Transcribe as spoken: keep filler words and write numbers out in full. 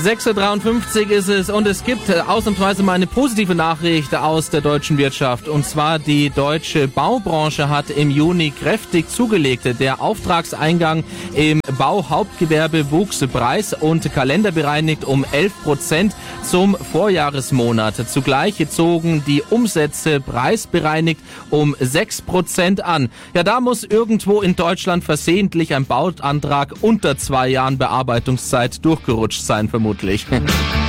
sechs Uhr dreiundfünfzig ist es und es gibt äh, ausnahmsweise mal eine positive Nachricht aus der deutschen Wirtschaft. Und zwar die deutsche Baubranche hat im Juni kräftig zugelegt. Der Auftragseingang im Bauhauptgewerbe wuchs preis- und kalenderbereinigt um elf Prozent zum Vorjahresmonat. Zugleich zogen die Umsätze preisbereinigt um sechs Prozent an. Ja, da muss irgendwo in Deutschland versehentlich ein Bauantrag unter zwei Jahren Bearbeitungszeit durchgerutscht sein, vermutlich.